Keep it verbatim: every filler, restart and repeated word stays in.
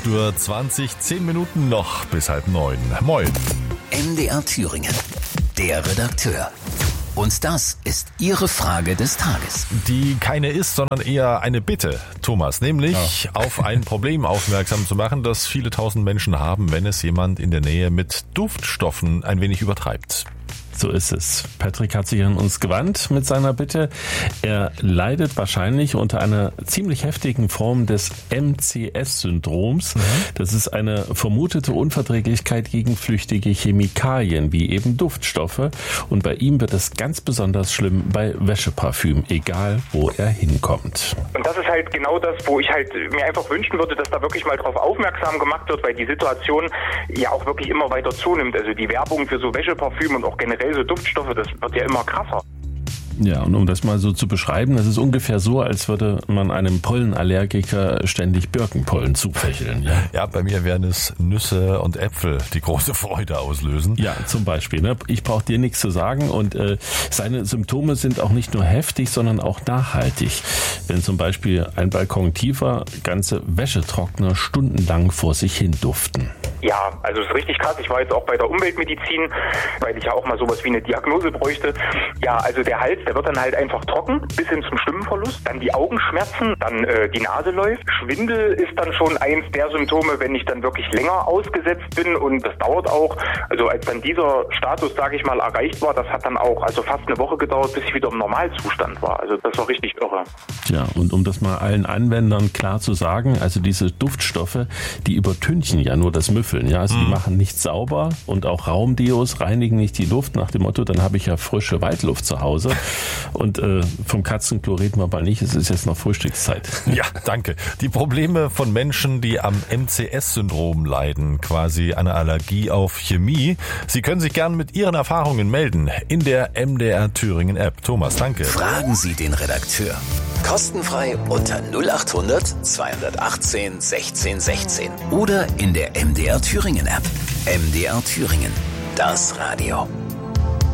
acht Uhr zwanzig, zehn Minuten noch bis halb neun. Moin. M D R Thüringen, der Redakteur. Und das ist Ihre Frage des Tages. Die keine ist, sondern eher eine Bitte, Thomas. Nämlich ja. auf ein Problem aufmerksam zu machen, das viele tausend Menschen haben, wenn es jemand in der Nähe mit Duftstoffen ein wenig übertreibt. So ist es. Patrick hat sich an uns gewandt mit seiner Bitte. Er leidet wahrscheinlich unter einer ziemlich heftigen Form des M C S-Syndroms. Mhm. Das ist eine vermutete Unverträglichkeit gegen flüchtige Chemikalien, wie eben Duftstoffe. Und bei ihm wird es ganz besonders schlimm bei Wäscheparfüm, egal wo er hinkommt. Und das ist halt genau das, wo ich halt mir einfach wünschen würde, dass da wirklich mal drauf aufmerksam gemacht wird, weil die Situation ja auch wirklich immer weiter zunimmt. Also die Werbung für so Wäscheparfüm und auch generell so Duftstoffe, das wird ja immer krasser. Ja, und um das mal so zu beschreiben, das ist ungefähr so, als würde man einem Pollenallergiker ständig Birkenpollen zufächeln. Ja, ja, bei mir wären es Nüsse und Äpfel, die große Freude auslösen. Ja, zum Beispiel. Ne? Ich brauche dir nichts zu sagen und äh, seine Symptome sind auch nicht nur heftig, sondern auch nachhaltig. Wenn zum Beispiel ein Balkon tiefer ganze Wäschetrockner stundenlang vor sich hin duften. Ja, also das ist richtig krass. Ich war jetzt auch bei der Umweltmedizin, weil ich ja auch mal sowas wie eine Diagnose bräuchte. Ja, also der Hals, der wird dann halt einfach trocken, bis hin zum Stimmenverlust. Dann die Augenschmerzen, dann äh, die Nase läuft. Schwindel ist dann schon eins der Symptome, wenn ich dann wirklich länger ausgesetzt bin, und das dauert auch. Also als dann dieser Status, sage ich mal, erreicht war, das hat dann auch also fast eine Woche gedauert, bis ich wieder im Normalzustand war. Also das war richtig irre. Tja, und um das mal allen Anwendern klar zu sagen, also diese Duftstoffe, die übertünchen ja nur das Müffeln. Ja, also die machen nicht sauber, und auch Raumdeos reinigen nicht die Luft nach dem Motto, dann habe ich ja frische Waldluft zu Hause. Und äh, vom Katzenklo reden wir mal nicht, es ist jetzt noch Frühstückszeit. Ja, danke. Die Probleme von Menschen, die am M C S-Syndrom leiden, quasi eine Allergie auf Chemie. Sie können sich gern mit Ihren Erfahrungen melden in der M D R Thüringen App. Thomas, danke. Fragen Sie den Redakteur. Kostenfrei unter null acht hundert, zweihundertachtzehn, sechzehn sechzehn oder in der M D R Thüringen App. M D R Thüringen, das Radio.